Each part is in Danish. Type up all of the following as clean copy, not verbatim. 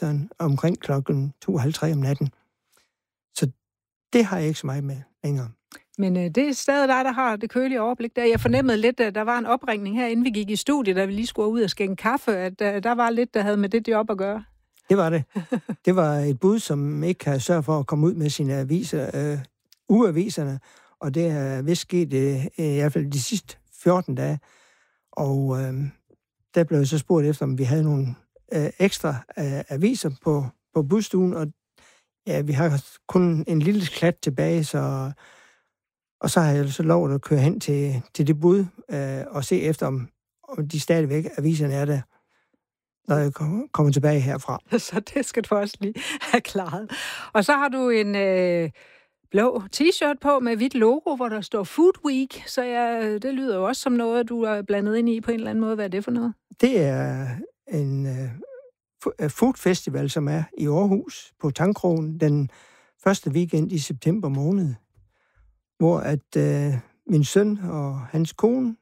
aviserne omkring klokken 2:30 om natten. Så det har jeg ikke så meget med længere. Men det er stadig dig, der har det kølige overblik der. Jeg fornemmede lidt, at der var en opringning her, inden vi gik i studiet, da vi lige skulle ud og skænke kaffe, at der var lidt, der havde med det job at gøre. Det var det. Det var et bud, som ikke havde sørget for at komme ud med sine aviser, ugeaviserne, og det er vist sket i hvert fald de sidste 14 dage. Og der blev så spurgt efter, om vi havde nogle ekstra aviser på busstuen, og ja, vi har kun en lille klat tilbage, og så har jeg så lovet at køre hen til det bud og se efter, om de stadigvæk aviserne er der, når jeg kommer tilbage herfra. Så det skal du også lige have klaret. Og så har du en blå t-shirt på med hvidt logo, hvor der står Food Week, så det lyder jo også som noget, du er blandet ind i på en eller anden måde. Hvad er det for noget? Det er en food festival, som er i Aarhus på Tangkrogen den første weekend i september måned, hvor at min søn og hans kone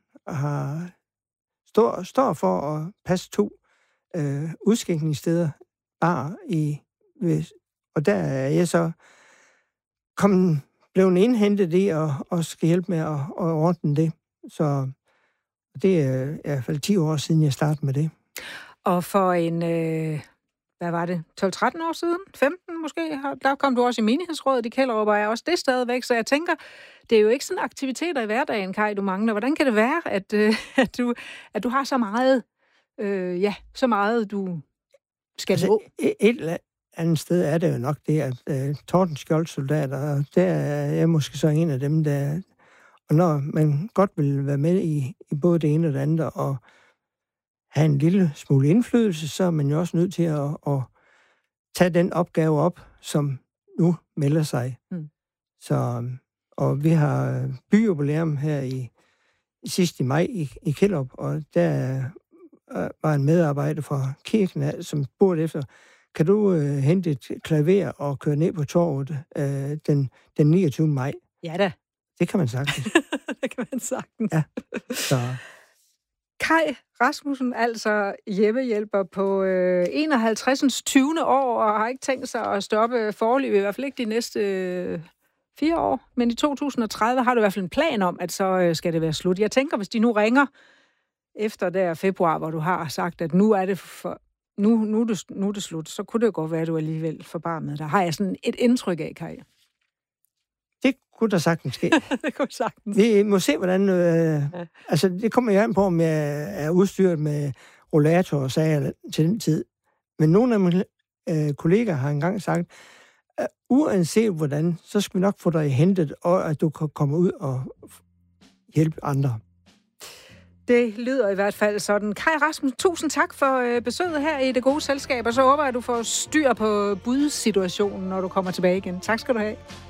står for at passe 2 udskænkningssteder bare og der er jeg så blevet indhentet i og skal hjælpe med at ordne det. Så det er i hvert fald 10 år siden, jeg startede med det. Og for en, hvad var det, 12-13 år siden? 15 måske? Der kom du også i menighedsrådet i Kjellerup, og er også det stadigvæk. Så jeg tænker, det er jo ikke sådan aktiviteter i hverdagen, Kai, du mangler. Hvordan kan det være, at du har så meget, så meget, du skal nå? Et eller andet sted er det jo nok det, at Tordenskjold-soldater, der er jeg måske så en af dem, der... Og når man godt vil være med i både det ene og det andet, og have en lille smule indflydelse, så er man jo også nødt til at tage den opgave op, som nu melder sig. Så, og vi har byjubilæum her sidst i maj i Kjellerup, og der var en medarbejder fra kirken, som spurgte efter, kan du hente et klaver og køre ned på torvet den 29. maj? Ja da. Det kan man sagtens. Det kan man sagtens. Ja, så... Kai Rasmussen, altså hjemmehjælper på 51. 20. år, og har ikke tænkt sig at stoppe foreløbig, i hvert fald ikke de næste 4 år. Men i 2030 har du i hvert fald en plan om, at så skal det være slut. Jeg tænker, hvis de nu ringer efter der februar, hvor du har sagt, at nu er det nu er det slut, så kunne det jo godt være, at du alligevel forbarmede dig. Har jeg sådan et indtryk af, Kai? Det kunne der sagtens ske. Det kunne sagtens. Vi må se, hvordan... Altså, det kommer jeg an på, om jeg er udstyret med rollator og sager til den tid. Men nogle af mine kollegaer har engang sagt, at uanset hvordan, så skal vi nok få dig hentet, og at du kan komme ud og hjælpe andre. Det lyder i hvert fald sådan. Kai Rasmussen, tusind tak for besøget her i Det Gode Selskab, og så håber jeg, at du får styr på budsituationen, når du kommer tilbage igen. Tak skal du have.